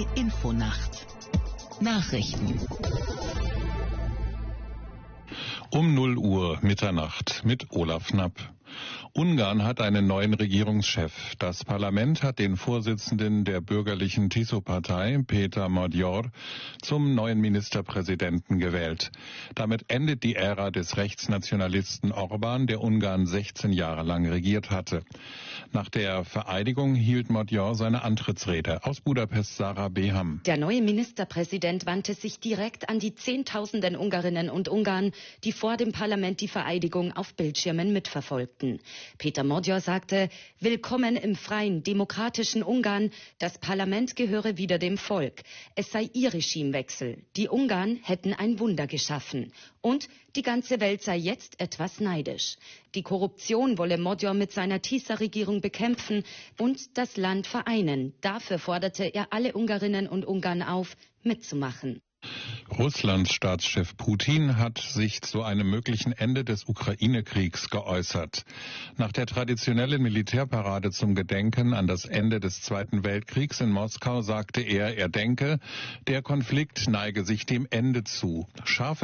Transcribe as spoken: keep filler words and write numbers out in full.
D Infonacht Nachrichten Um null Uhr Mitternacht mit Olaf Knapp. Ungarn hat einen neuen Regierungschef. Das Parlament hat den Vorsitzenden der bürgerlichen Tiso-Partei, Péter Magyar, zum neuen Ministerpräsidenten gewählt. Damit endet die Ära des Rechtsnationalisten Orbán, der Ungarn sechzehn Jahre lang regiert hatte. Nach der Vereidigung hielt Magyar seine Antrittsrede. Aus Budapest Sarah Beham. Der neue Ministerpräsident wandte sich direkt an die Zehntausenden Ungarinnen und Ungarn, die vor dem Parlament die Vereidigung auf Bildschirmen mitverfolgten. Péter Magyar sagte, willkommen im freien, demokratischen Ungarn. Das Parlament gehöre wieder dem Volk. Es sei ihr Regimewechsel. Die Ungarn hätten ein Wunder geschaffen. Und die ganze Welt sei jetzt etwas neidisch. Die Korruption wolle Magyar mit seiner Tisza-Regierung bekämpfen und das Land vereinen. Dafür forderte er alle Ungarinnen und Ungarn auf, mitzumachen. Russlands Staatschef Putin hat sich zu einem möglichen Ende des Ukraine-Kriegs geäußert. Nach der traditionellen Militärparade zum Gedenken an das Ende des Zweiten Weltkriegs in Moskau sagte er, er denke, der Konflikt neige sich dem Ende zu. Scharfe